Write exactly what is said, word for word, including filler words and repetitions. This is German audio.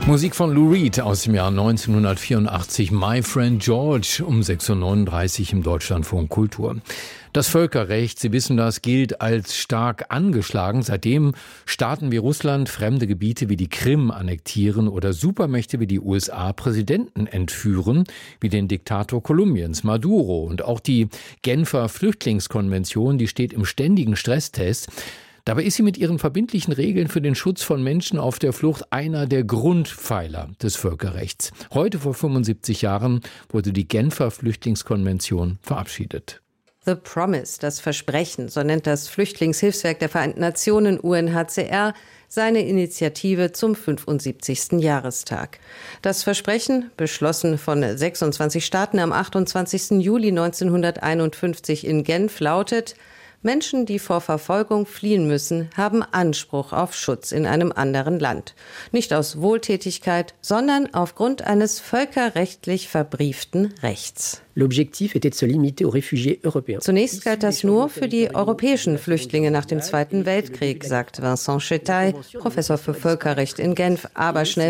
Musik von Lou Reed aus dem Jahr neunzehnhundertvierundachtzig, My Friend George, um sechs Uhr neununddreißig im Deutschlandfunk Kultur. Das Völkerrecht, Sie wissen das, gilt als stark angeschlagen. Seitdem Staaten wie Russland fremde Gebiete wie die Krim annektieren oder Supermächte wie die U S A Präsidenten entführen, wie den Diktator Kolumbiens, Maduro. Und auch die Genfer Flüchtlingskonvention, die steht im ständigen Stresstest. Dabei ist sie mit ihren verbindlichen Regeln für den Schutz von Menschen auf der Flucht einer der Grundpfeiler des Völkerrechts. Heute vor fünfundsiebzig Jahren wurde die Genfer Flüchtlingskonvention verabschiedet. The Promise, das Versprechen, so nennt das Flüchtlingshilfswerk der Vereinten Nationen U N H C R seine Initiative zum fünfundsiebzigsten Jahrestag. Das Versprechen, beschlossen von sechsundzwanzig Staaten am achtundzwanzigsten Juli neunzehnhunderteinundfünfzig in Genf, lautet: Menschen, die vor Verfolgung fliehen müssen, haben Anspruch auf Schutz in einem anderen Land. Nicht aus Wohltätigkeit, sondern aufgrund eines völkerrechtlich verbrieften Rechts. Zunächst galt das nur für die europäischen Flüchtlinge nach dem Zweiten Weltkrieg, sagt Vincent Chetaille, Professor für Völkerrecht in Genf. Aber schnell